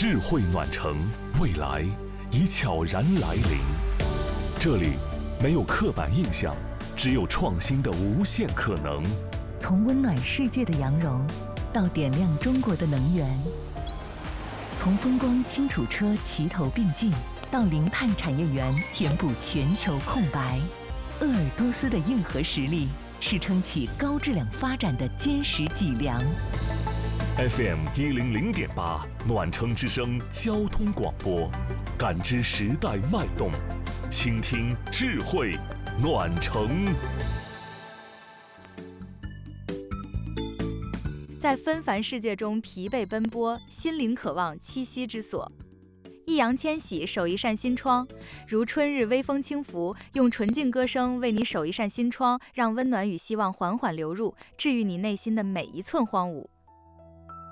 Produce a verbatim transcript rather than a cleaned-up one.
智慧暖城，未来已悄然来临。这里没有刻板印象，只有创新的无限可能。 从温暖世界的阳融，到点亮中国的能源；从风光轻储车齐头并进，到零碳产业园填补全球空白。鄂尔多斯的硬核实力是撑起高质量发展的坚实脊梁。 F M 一零零点八，暖城之声交通广播，感知时代脉动，倾听智慧暖城。 在纷繁世界中疲惫奔波，心灵渴望栖息之所。易烊千玺守一扇心窗，如春日微风轻拂，用纯净歌声为你守一扇心窗，让温暖与希望缓缓流入，治愈你内心的每一寸荒芜。